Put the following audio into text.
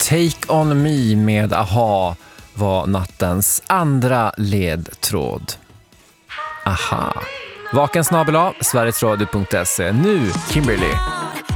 Take On Me med Aha var nattens andra ledtråd. Aha. Vakensnabel-a, sverigesradio.se. Nu, Kimberly.